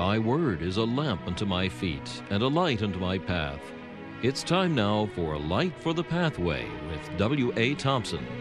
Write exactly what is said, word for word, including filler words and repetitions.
Thy word is a lamp unto my feet and a light unto my path. It's time now for Light for the Pathway with W A. Thompson.